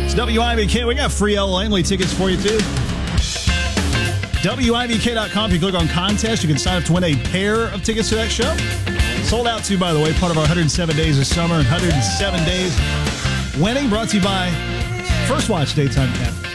It's WIBK. We got free Ella Langley tickets for you, too. WIBK.com. If you click on contest, you can sign up to win a pair of tickets to that show. Sold out, too, by the way. Part of our 107 Days of Summer and 107 Days Winning. Brought to you by First Watch Daytime Cafe.